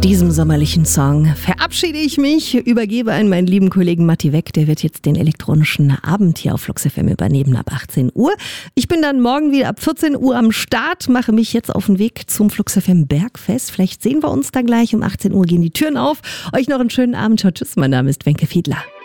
diesem sommerlichen Song verabschiede ich mich, übergebe an meinen lieben Kollegen Matti Weck. Der wird jetzt den elektronischen Abend hier auf Flux FM übernehmen ab 18 Uhr. Ich bin dann morgen wieder ab 14 Uhr am Start, mache mich jetzt auf den Weg zum Flux FM Bergfest. Vielleicht sehen wir uns da gleich. Um 18 Uhr gehen die Türen auf. Euch noch einen schönen Abend. Ciao, tschüss. Mein Name ist Wenke Fiedler.